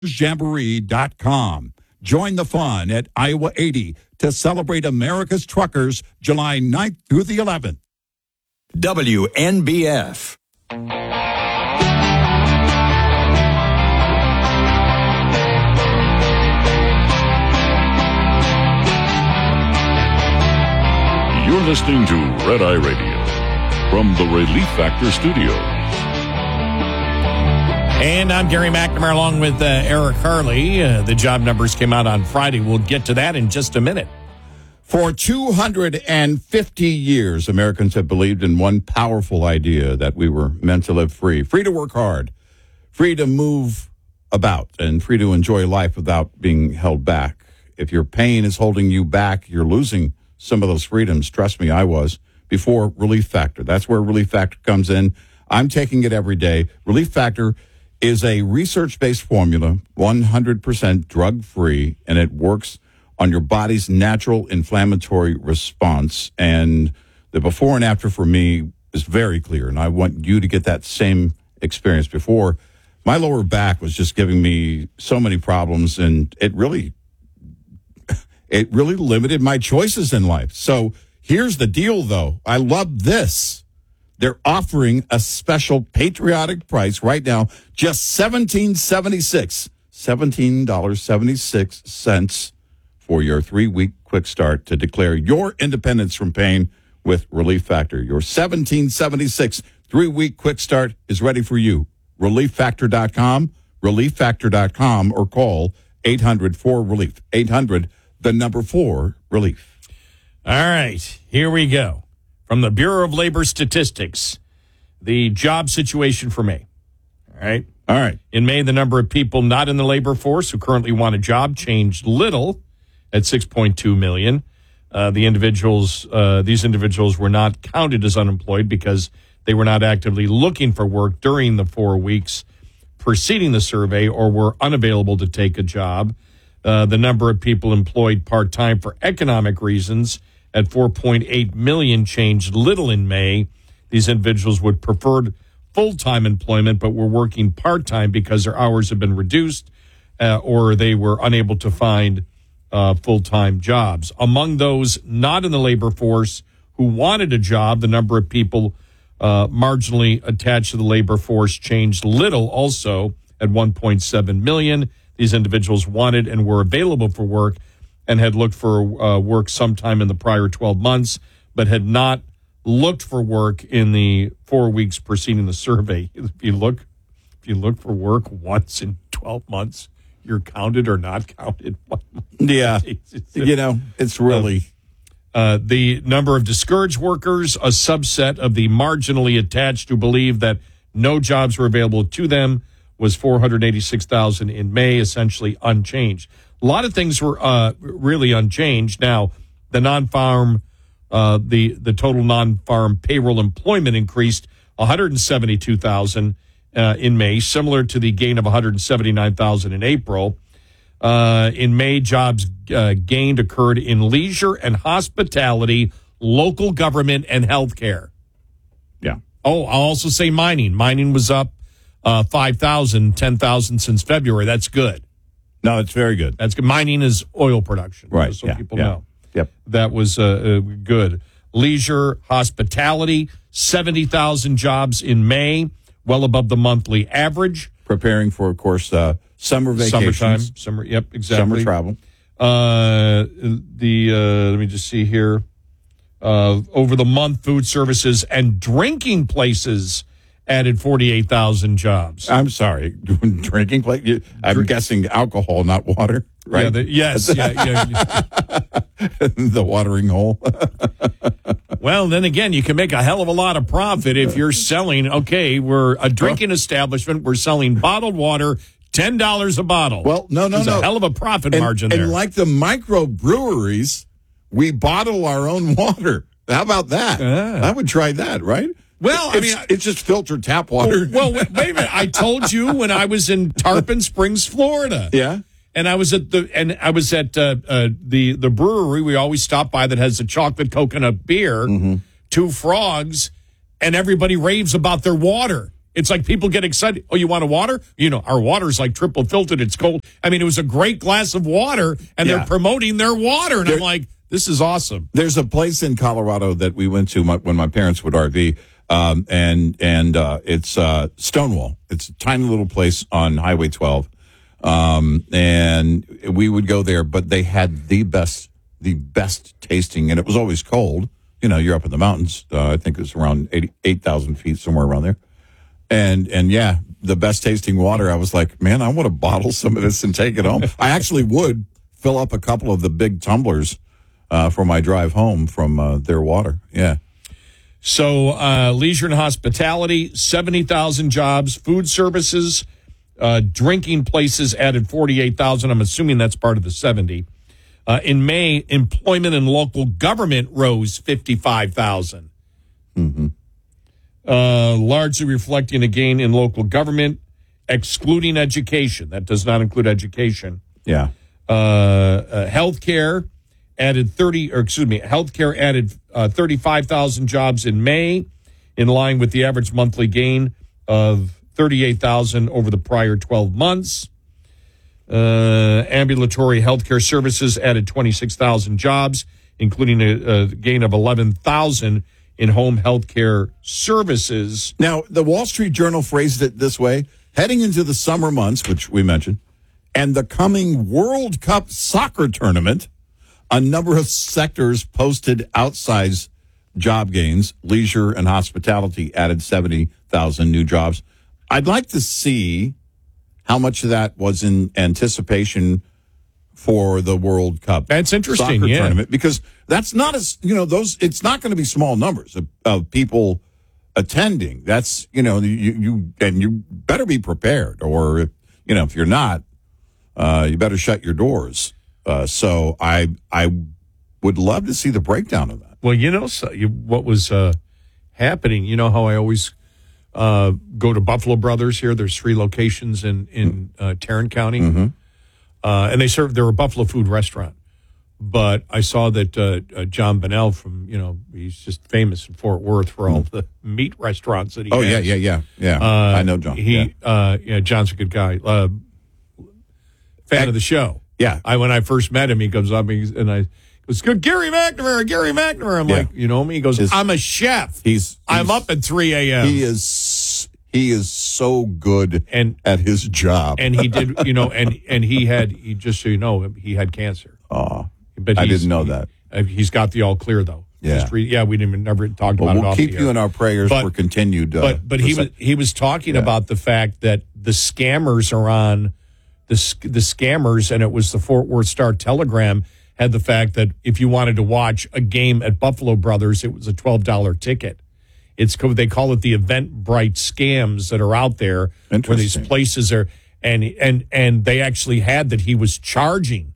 Jamboree.com. Join the fun at Iowa 80 to celebrate America's truckers July 9th through the 11th. WNBF. You're listening to Red Eye Radio from the Relief Factor Studios. And I'm Gary McNamara along with Eric Harley. The job numbers came out on Friday. We'll get to that in just a minute. For 250 years, Americans have believed in one powerful idea, that we were meant to live free to work hard, free to move about, and free to enjoy life without being held back. If your pain is holding you back, you're losing some of those freedoms. Trust me, I was before Relief Factor. That's where Relief Factor comes in. I'm taking it every day. Relief Factor is a research-based formula, 100% drug-free, and it works on your body's natural inflammatory response. And the before and after for me is very clear, and I want you to get that same experience. Before, my lower back was just giving me so many problems, and it really limited my choices in life. So here's the deal, though. I love this. They're offering a special patriotic price right now, just $17.76 for your 3-week quick start to declare your independence from pain with Relief Factor. Your $17.76 3-week quick start is ready for you. ReliefFactor.com, ReliefFactor.com, or call 800-4RELIEF. 800-4-RELIEF. All right, here we go. From the Bureau of Labor Statistics, the job situation for May. All right. In May, the number of people not in the labor force who currently want a job changed little at 6.2 million. These individuals were not counted as unemployed because they were not actively looking for work during the 4 weeks preceding the survey or were unavailable to take a job. The number of people employed part-time for economic reasons at 4.8 million changed little in May. These individuals would prefer full-time employment but were working part-time because their hours have been reduced or they were unable to find full-time jobs. Among those not in the labor force who wanted a job, the number of people marginally attached to the labor force changed little also at 1.7 million. These individuals wanted and were available for work and had looked for work sometime in the prior 12 months, but had not looked for work in the 4 weeks preceding the survey. If you look for work once in 12 months, you're counted or not counted. Yeah, it's really... the number of discouraged workers, a subset of the marginally attached who believe that no jobs were available to them, was 486,000 in May, essentially unchanged. A lot of things were really unchanged. Now, the non-farm, the total non-farm payroll employment increased 172,000 in May, similar to the gain of 179,000 in April. In May, jobs gained occurred in leisure and hospitality, local government, and healthcare. Yeah. Oh, I'll also say mining. Mining was up 5,000, 10,000 since February. That's good. No, it's very good. That's good. Mining is oil production. Right. So people know. Yep. That was good. Leisure, hospitality, 70,000 jobs in May, well above the monthly average. Preparing for, of course, summer vacations. Summer, yep, exactly. Summer travel. Let me just see here. Over the month, food services and drinking places added 48,000 jobs. I'm sorry, drinking place. I'm guessing alcohol, not water, right? Yes. The watering hole. Well, then again, you can make a hell of a lot of profit if you're selling. Okay, we're a drinking establishment. We're selling bottled water, $10 a bottle. Well, no. There's a hell of a profit margin there. And like the microbreweries, we bottle our own water. How about that? I would try that, right? Well, it's just filtered tap water. Well, wait a minute. I told you when I was in Tarpon Springs, Florida. Yeah. And I was at the brewery we always stop by that has a chocolate coconut beer, Two Frogs, and everybody raves about their water. It's like people get excited. Oh, you want a water? Our water's like triple filtered. It's cold. I mean, it was a great glass of water, and they're promoting their water. And I'm like, this is awesome. There's a place in Colorado that we went to when my parents would RV, and it's Stonewall. It's a tiny little place on Highway 12, and we would go there. But they had the best tasting, and it was always cold. You're up in the mountains. I think it was around 8,000 feet, somewhere around there. And yeah, the best tasting water. I was like, man, I want to bottle some of this and take it home. I actually would fill up a couple of the big tumblers for my drive home from their water. Yeah. So leisure and hospitality, 70,000 jobs. Food services, drinking places added 48,000. I'm assuming that's part of the 70. In May, employment in local government rose 55,000. Mm-hmm. Largely reflecting a gain in local government, excluding education. That does not include education. Yeah. Healthcare added 35,000 jobs in May, in line with the average monthly gain of 38,000 over the prior 12 months. Ambulatory healthcare services added 26,000 jobs, including a gain of 11,000 in home healthcare services. Now, the Wall Street Journal phrased it this way: heading into the summer months, which we mentioned, and the coming World Cup soccer tournament, a number of sectors posted outsized job gains. Leisure and hospitality added 70,000 new jobs. I'd like to see how much of that was in anticipation for the World Cup. That's interesting, soccer tournament, because that's not it's not going to be small numbers of people attending. That's, you better be prepared, or, if you're not, you better shut your doors. So I would love to see the breakdown of that. Well, what was happening, how I always go to Buffalo Brothers here. There's 3 locations in Tarrant County. Mm-hmm. And they're a Buffalo food restaurant. But I saw that John Bonnell from, he's just famous in Fort Worth for all the meat restaurants that he has. Yeah. I know John. John's a good guy. Fan of the show. Yeah. When I first met him, he comes up and I goes, "Good, Gary McNamara. I'm like, you know me? He goes, I'm a chef. I'm up at 3 a.m. He is so good at his job. And he did, and he just so you know, he had cancer. Oh, but I didn't know that. He's got the all clear though. Yeah. We didn't never talked about it. We'll keep you in our prayers for continued. But he was talking about the fact that the scammers are on the scammers, and it was the Fort Worth Star Telegram had the fact that if you wanted to watch a game at Buffalo Brothers, it was a $12 ticket. They call it the Eventbrite scams that are out there, where these places are, and they actually had that he was charging.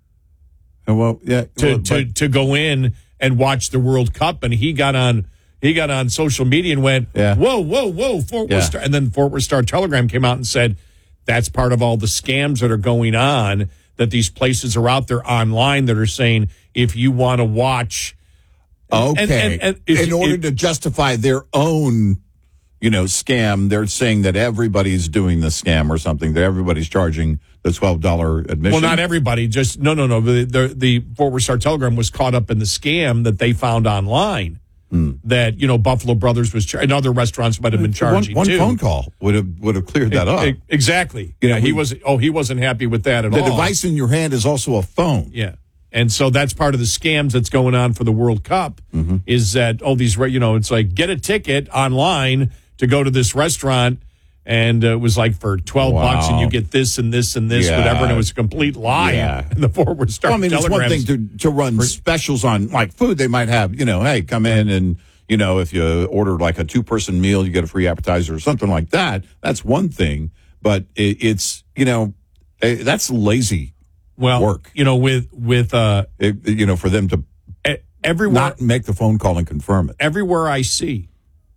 To go in and watch the World Cup, and he got on social media and went, whoa, Fort Worth Star, and then Fort Worth Star Telegram came out and said that's part of all the scams that are going on. That these places are out there online that are saying if you want to watch. Okay. And in order to justify their own, scam, they're saying that everybody's doing the scam or something, that everybody's charging the $12 admission. Well, not everybody. Just no. The Fort Worth Star Telegram was caught up in the scam that they found online. That, Buffalo Brothers was and other restaurants might have been charging one too. One phone call would have cleared that up. Exactly. He wasn't happy with that at all. The device in your hand is also a phone. Yeah. And so that's part of the scams that's going on for the World Cup is that these, it's like get a ticket online to go to this restaurant, and it was like for $12 and you get this and this and this, whatever, and it was a complete lie. Yeah. And the Fort Worth Star it's one thing to run specials on like food. They might have, hey, come in and, if you order like a 2-person meal, you get a free appetizer or something like that. That's one thing. But it's, that's lazy work. With for them to everywhere not make the phone call and confirm it. Everywhere I see,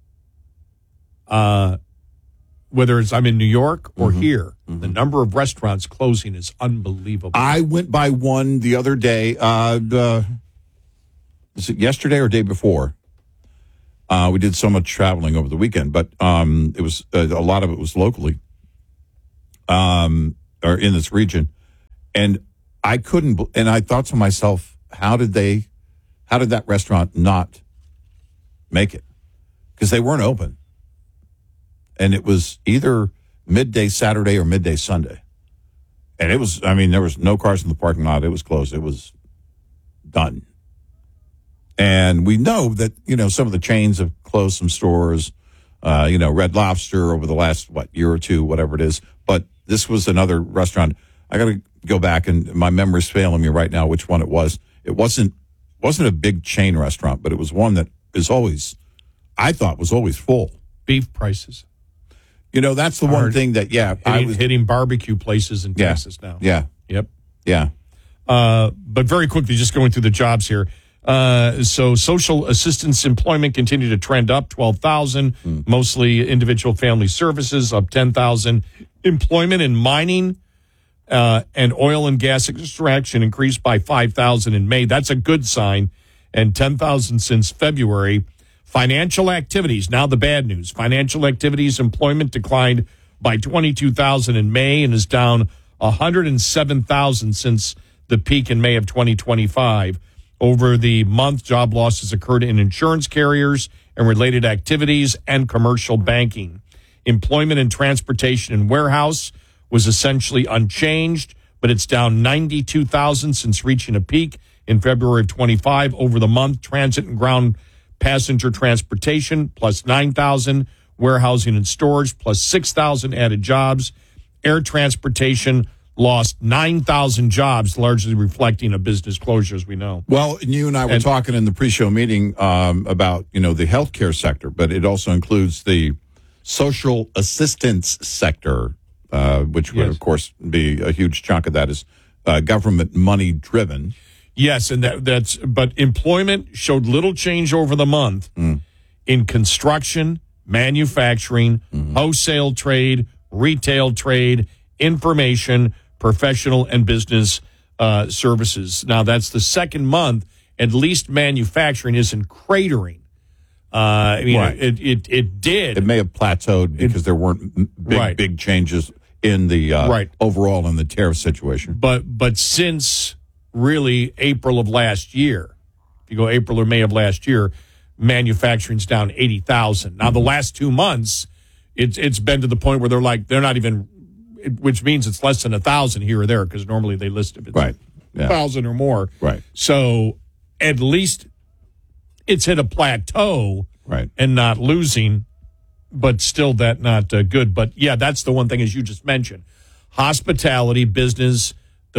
whether it's I'm in New York or here, the number of restaurants closing is unbelievable. I went by one the other day. Was it yesterday or day before? We did so much traveling over the weekend, but it was a lot of it was locally, or in this region, and I couldn't. And I thought to myself, how did that restaurant not make it? Because they weren't open, and it was either midday Saturday or midday Sunday, and it was. I mean, there was no cars in the parking lot. It was closed. It was done. And we know that, some of the chains have closed some stores, Red Lobster over the last, year or two, whatever it is. But this was another restaurant. I got to go back, and my memory's failing me right now which one it was. It wasn't a big chain restaurant, but it was one that I thought was always full. Beef prices. That's the one thing that, I was hitting barbecue places in Texas now. Yeah. Yep. Yeah. But very quickly, just going through the jobs here. So social assistance employment continued to trend up, 12,000, mostly individual family services, up 10,000. Employment in mining and oil and gas extraction increased by 5,000 in May. That's a good sign, and 10,000 since February. Financial activities, now the bad news. Financial activities employment declined by 22,000 in May and is down 107,000 since the peak in May of 2025. Over the month, job losses occurred in insurance carriers and related activities and commercial banking. Employment in transportation and warehouse was essentially unchanged, but it's down 92,000 since reaching a peak in February of 25. Over the month, transit and ground passenger transportation plus 9,000, warehousing and storage plus 6,000 added jobs. Air transportation lost 9,000 jobs, largely reflecting a business closure, as we know. Well, you and I were talking in the pre-show meeting about, the healthcare sector, but it also includes the social assistance sector, which would, of course, be a huge chunk of that is government money driven. Yes, and but employment showed little change over the month in construction, manufacturing, wholesale trade, retail trade, information, professional and business services. Now, that's the second month. At least manufacturing isn't cratering. Right. It did. It may have plateaued because there weren't big changes in the overall in the tariff situation. But since really April of last year, if you go April or May of last year, manufacturing's down 80,000. Now, the last 2 months, it's been to the point where they're not even. Which means it's less than 1,000 here or there, because normally they list if it's 1,000 or more. Right. So at least it's hit a plateau and not losing, but still that not good. But yeah, that's the one thing, as you just mentioned, hospitality, business,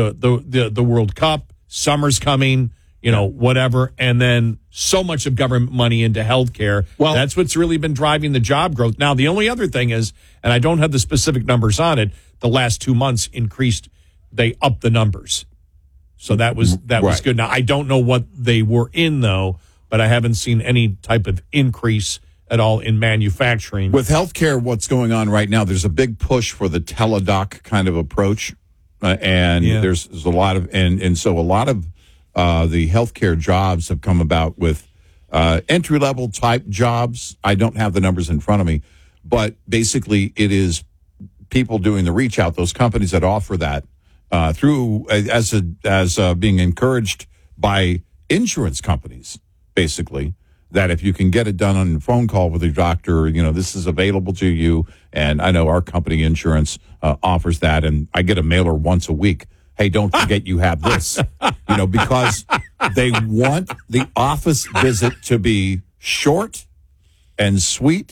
the World Cup, summer's coming, whatever, and then so much of government money into healthcare. Well, that's what's really been driving the job growth. Now, the only other thing is, and I don't have the specific numbers on it, the last 2 months they upped the numbers. So that was good. Now, I don't know what they were in, though, but I haven't seen any type of increase at all in manufacturing. With healthcare, what's going on right now, there's a big push for the teledoc kind of approach. There's a lot of, and so a lot of the healthcare jobs have come about with entry-level type jobs. I don't have the numbers in front of me, but basically it is people doing the reach out, those companies that offer that through as being encouraged by insurance companies, basically, that if you can get it done on a phone call with a doctor, this is available to you. And I know our company insurance offers that, and I get a mailer once a week. Hey, don't forget you have this, because they want the office visit to be short and sweet.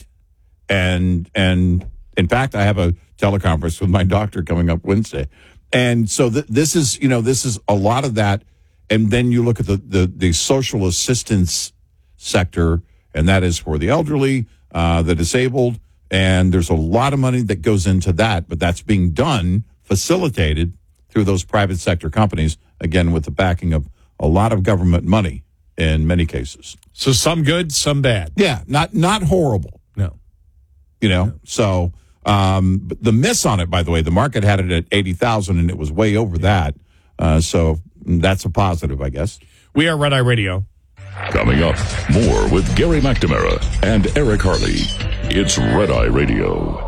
And in fact, I have a teleconference with my doctor coming up Wednesday. And so this is a lot of that. And then you look at the social assistance sector, and that is for the elderly, the disabled. And there's a lot of money that goes into that, but that's being facilitated through those private sector companies, again, with the backing of a lot of government money in many cases. So some good, some bad. Yeah, not horrible. No. So but the miss on it, by the way, the market had it at 80,000 and it was way over that. So that's a positive, I guess. We are Red Eye Radio. Coming up, more with Gary McNamara and Eric Harley. It's Red Eye Radio.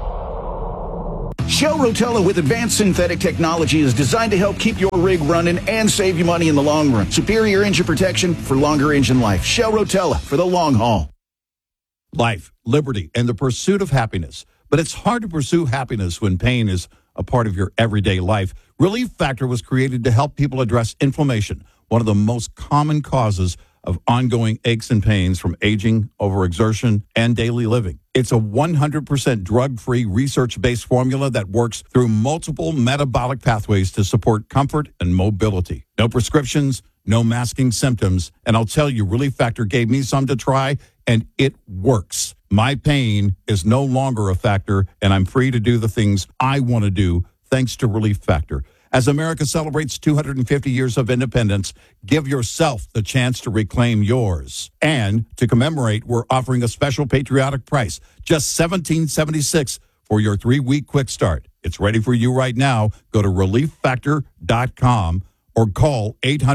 Shell Rotella with advanced synthetic technology is designed to help keep your rig running and save you money in the long run. Superior engine protection for longer engine life. Shell Rotella for the long haul. Life, liberty, and the pursuit of happiness. But it's hard to pursue happiness when pain is a part of your everyday life. Relief Factor was created to help people address inflammation, one of the most common causes of ongoing aches and pains from aging, overexertion, and daily living. It's a 100% drug-free, research-based formula that works through multiple metabolic pathways to support comfort and mobility. No prescriptions, no masking symptoms, and I'll tell you, Relief Factor gave me some to try, and it works. My pain is no longer a factor, and I'm free to do the things I want to do thanks to Relief Factor. As America celebrates 250 years of independence, give yourself the chance to reclaim yours. And to commemorate, we're offering a special patriotic price, just $17.76 for your 3-week quick start. It's ready for you right now. Go to ReliefFactor.com or call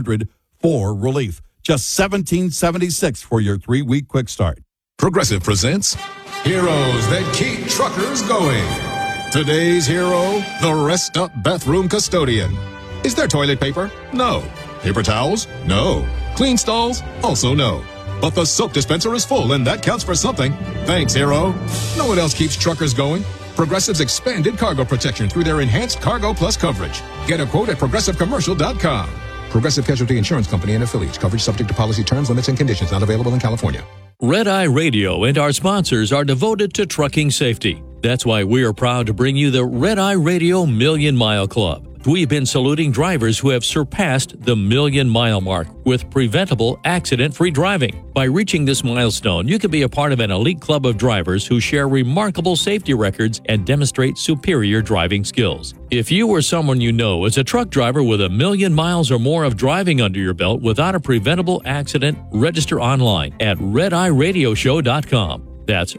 800-4RELIEF. Just $17.76 for your 3-week quick start. Progressive presents Heroes That Keep Truckers Going. Today's hero, the Rest Up Bathroom Custodian. Is there toilet paper? No. Paper towels? No. Clean stalls? Also no. But the soap dispenser is full, and that counts for something. Thanks, hero. No one else keeps truckers going. Progressive's expanded cargo protection through their enhanced Cargo Plus coverage. Get a quote at ProgressiveCommercial.com. Progressive Casualty Insurance Company and affiliates. Coverage subject to policy terms, limits, and conditions. Not available in California. Red Eye Radio and our sponsors are devoted to trucking safety. That's why we are proud to bring you the Red Eye Radio Million Mile Club. We've been saluting drivers who have surpassed the 1,000,000-mile mark with preventable, accident-free driving. By reaching this milestone, you can be a part of an elite club of drivers who share remarkable safety records and demonstrate superior driving skills. If you or someone you know is a truck driver with 1,000,000 miles or more of driving under your belt without a preventable accident, register online at RedEyeRadioshow.com. That's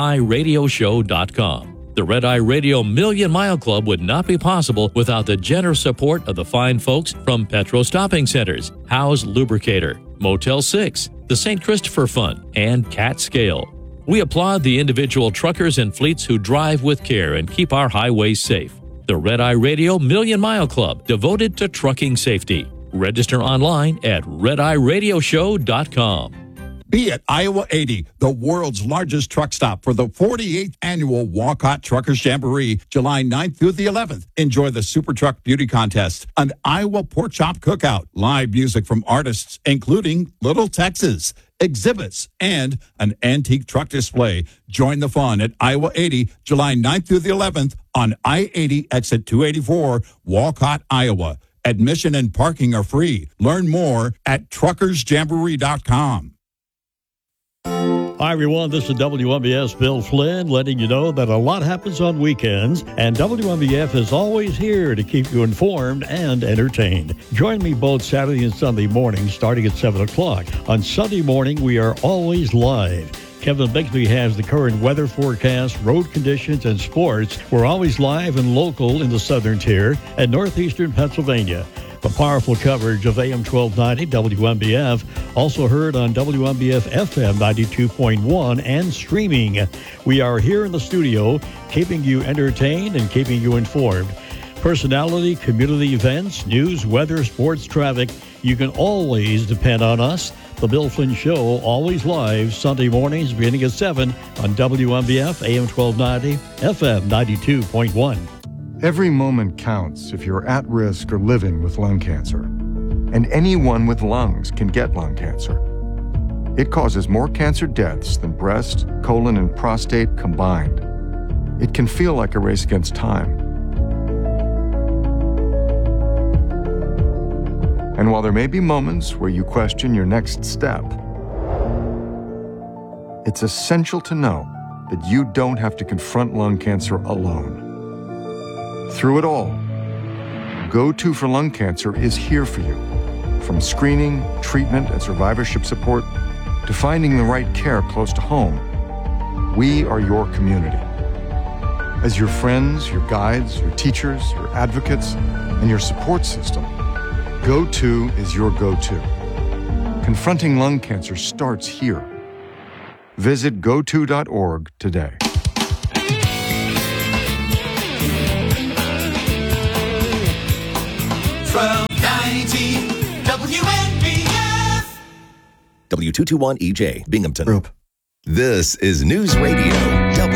RedEyeRadioshow.com. The Red Eye Radio Million Mile Club would not be possible without the generous support of the fine folks from Petro Stopping Centers, Howe's Lubricator, Motel 6, the St. Christopher Fund, and Cat Scale. We applaud the individual truckers and fleets who drive with care and keep our highways safe. The Red Eye Radio Million Mile Club, devoted to trucking safety. Register online at RedEyeRadioshow.com. Be at Iowa 80, the world's largest truck stop for the 48th annual Walcott Truckers Jamboree, July 9th through the 11th. Enjoy the Super Truck Beauty Contest, an Iowa Pork Chop Cookout, live music from artists including Little Texas, exhibits, and an antique truck display. Join the fun at Iowa 80, July 9th through the 11th on I-80 exit 284, Walcott, Iowa. Admission and parking are free. Learn more at truckersjamboree.com. Hi, everyone. This is WMBS Bill Flynn letting you know that a lot happens on weekends, and WMBF is always here to keep you informed and entertained. Join me both Saturday and Sunday mornings starting at 7 o'clock. On Sunday morning, we are always live. Kevin Bixby has the current weather forecast, road conditions, and sports. We're always live and local in the southern tier and northeastern Pennsylvania. The powerful coverage of AM 1290 WMBF, also heard on WMBF FM 92.1 and streaming. We are here in the studio, keeping you entertained and keeping you informed. Personality, community events, news, weather, sports, traffic. You can always depend on us. The Bill Flynn Show, always live, Sunday mornings beginning at 7 on WMBF AM 1290, FM 92.1. Every moment counts if you're at risk or living with lung cancer. And anyone with lungs can get lung cancer. It causes more cancer deaths than breast, colon, and prostate combined. It can feel like a race against time. And while there may be moments where you question your next step, it's essential to know that you don't have to confront lung cancer alone. Through it all, Go-To for Lung Cancer is here for you. From screening, treatment, and survivorship support to finding the right care close to home, we are your community. As your friends, your guides, your teachers, your advocates, and your support system, Go-To is your go-to. Confronting lung cancer starts here. Visit go2.org today. WNBF W221EJ, Binghamton. Group. This is News Radio